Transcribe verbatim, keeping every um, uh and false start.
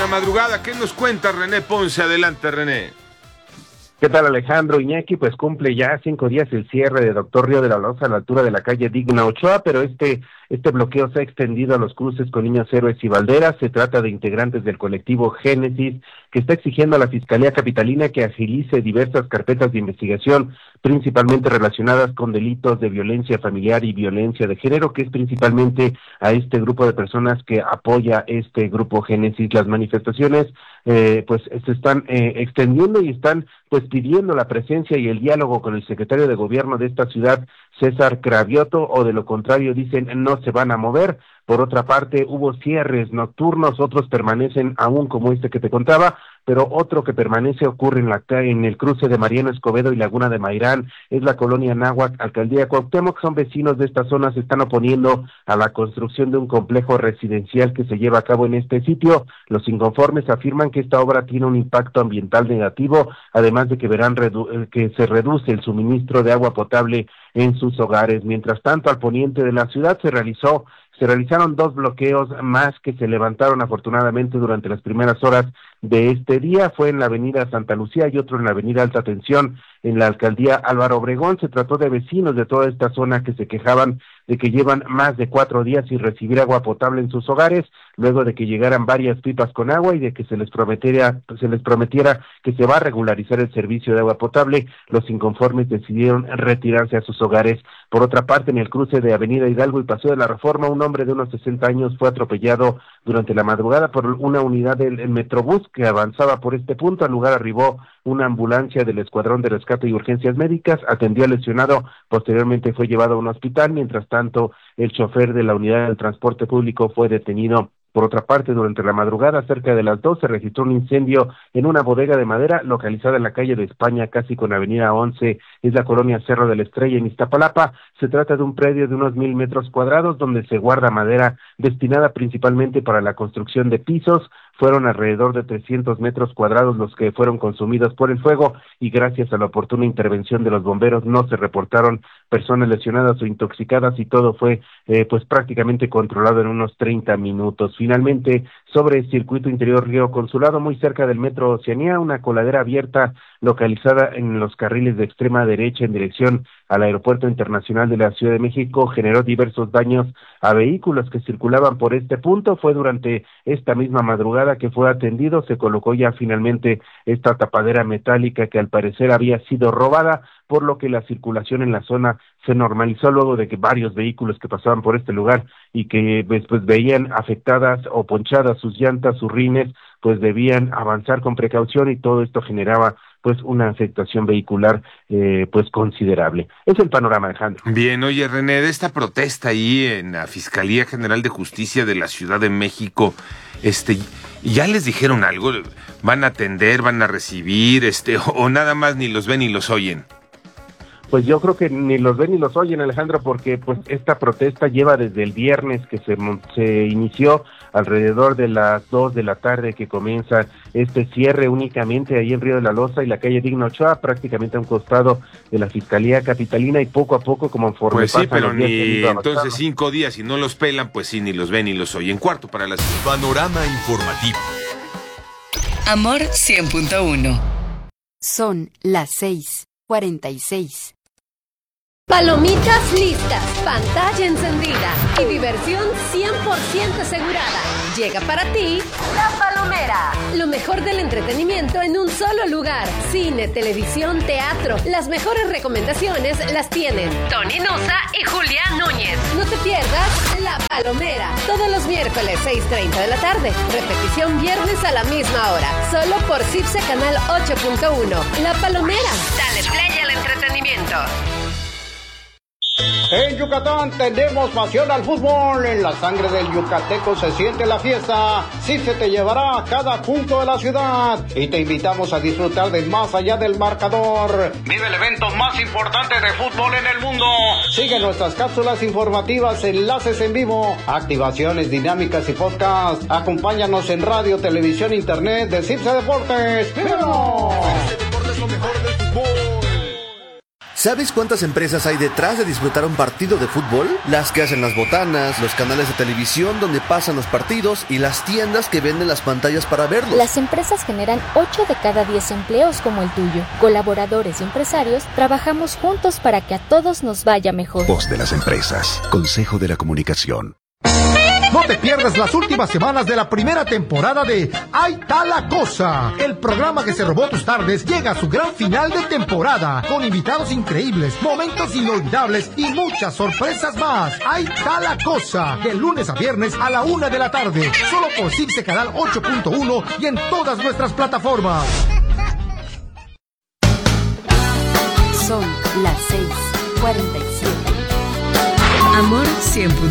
la madrugada. ¿Qué nos cuenta René Ponce? Adelante, René. ¿Qué tal, Alejandro? Iñaki, pues cumple ya cinco días el cierre de Doctor Río de la Loza a la altura de la calle Digna Ochoa, pero este este bloqueo se ha extendido a los cruces con Niños Héroes y Valderas. Se trata de integrantes del colectivo Génesis, que está exigiendo a la Fiscalía Capitalina que agilice diversas carpetas de investigación, principalmente relacionadas con delitos de violencia familiar y violencia de género, que es principalmente a este grupo de personas que apoya este grupo Génesis. Las manifestaciones eh, pues se están eh, extendiendo y están pues pidiendo la presencia y el diálogo con el secretario de gobierno de esta ciudad, César Cravioto, o de lo contrario dicen no se van a mover. Por otra parte, hubo cierres nocturnos, otros permanecen aún como este que te contaba, pero otro que permanece ocurre en la en el cruce de Mariano Escobedo y Laguna de Mairán, es la colonia Náhuac, alcaldía Cuauhtémoc. Son vecinos de esta zona, se están oponiendo a la construcción de un complejo residencial que se lleva a cabo en este sitio. Los inconformes afirman que esta obra tiene un impacto ambiental negativo, además de que verán redu- que se reduce el suministro de agua potable en sus hogares. Mientras tanto, al poniente de la ciudad se realizó Se realizaron dos bloqueos más que se levantaron afortunadamente durante las primeras horas de este día. Fue en la avenida Santa Lucía y otro en la avenida Alta Tensión en la alcaldía Álvaro Obregón. Se trató de vecinos de toda esta zona que se quejaban de que llevan más de cuatro días sin recibir agua potable en sus hogares, luego de que llegaran varias pipas con agua y de que se les prometiera, se les prometiera que se va a regularizar el servicio de agua potable. Los inconformes decidieron retirarse a sus hogares. Por otra parte, en el cruce de Avenida Hidalgo y Paseo de la Reforma, un hombre de unos sesenta años fue atropellado durante la madrugada por una unidad del Metrobús que avanzaba por este punto. Al lugar arribó una ambulancia del Escuadrón de Rescate y Urgencias Médicas, atendió al lesionado, posteriormente fue llevado a un hospital. Mientras tanto, el chofer de la unidad del transporte público fue detenido. Por otra parte, durante la madrugada, cerca de las dos, se registró un incendio en una bodega de madera localizada en la calle de España, casi con avenida once, es la colonia Cerro de la Estrella, en Iztapalapa. Se trata de un predio de unos mil metros cuadrados donde se guarda madera destinada principalmente para la construcción de pisos. Fueron alrededor de trescientos metros cuadrados los que fueron consumidos por el fuego y gracias a la oportuna intervención de los bomberos no se reportaron personas lesionadas o intoxicadas y todo fue eh, pues prácticamente controlado en unos treinta minutos. Finalmente, sobre el circuito interior Río Consulado, muy cerca del metro Oceanía, una coladera abierta localizada en los carriles de extrema derecha en dirección al Aeropuerto Internacional de la Ciudad de México generó diversos daños a vehículos que circulaban por este punto. Fue durante esta misma madrugada que fue atendido, se colocó ya finalmente esta tapadera metálica que al parecer había sido robada, por lo que la circulación en la zona se normalizó luego de que varios vehículos que pasaban por este lugar y que después veían afectadas o ponchadas sus llantas, sus rines, pues debían avanzar con precaución y todo esto generaba pues una afectación vehicular eh, pues considerable. Es el panorama, Alejandro. Bien, oye René, de esta protesta ahí en la Fiscalía General de Justicia de la Ciudad de México, este, ¿ya les dijeron algo? ¿Van a atender, van a recibir, este, o nada más ni los ven ni los oyen? Pues yo creo que ni los ven ni los oyen, Alejandro, porque pues esta protesta lleva desde el viernes que se, se inició alrededor de las dos de la tarde que comienza este cierre únicamente ahí en Río de la Loza y la calle Digna Ochoa, prácticamente a un costado de la Fiscalía Capitalina y poco a poco como conforme Pues sí, pero los días ni entonces cinco días y no los pelan, pues sí, ni los ven ni los oyen. Cuarto para las... Panorama informativo. Amor cien punto uno. Son las seis cuarenta y seis. Palomitas listas, pantalla encendida y diversión cien por ciento asegurada. Llega para ti La Palomera. Lo mejor del entretenimiento en un solo lugar. Cine, televisión, teatro. Las mejores recomendaciones las tienen Tony Nusa y Julián Núñez. No te pierdas La Palomera. Todos los miércoles seis treinta de la tarde. Repetición viernes a la misma hora. Solo por Cipse Canal ocho punto uno. La Palomera. Dale play al entretenimiento. En Yucatán tenemos pasión al fútbol, en la sangre del yucateco se siente la fiesta, Cipse te llevará a cada punto de la ciudad y te invitamos a disfrutar de más allá del marcador. Vive el evento más importante de fútbol en el mundo. Sigue nuestras cápsulas informativas, enlaces en vivo, activaciones dinámicas y podcast. Acompáñanos en radio, televisión, internet de Cipse Deportes. ¡Vámonos! Cipse Deportes, lo mejor del fútbol. ¿Sabes cuántas empresas hay detrás de disfrutar un partido de fútbol? Las que hacen las botanas, los canales de televisión donde pasan los partidos y las tiendas que venden las pantallas para verlos. Las empresas generan ocho de cada diez empleos como el tuyo. Colaboradores y empresarios trabajamos juntos para que a todos nos vaya mejor. Voz de las empresas. Consejo de la Comunicación. No te pierdas las últimas semanas de la primera temporada de Ahí está la cosa. El programa que se robó tus tardes llega a su gran final de temporada, con invitados increíbles, momentos inolvidables y muchas sorpresas más. Ahí está la cosa, de lunes a viernes a la una de la tarde, solo por Cipse Canal ocho punto uno y en todas nuestras plataformas. Son las seis cuarenta y siete. Amor cien punto uno.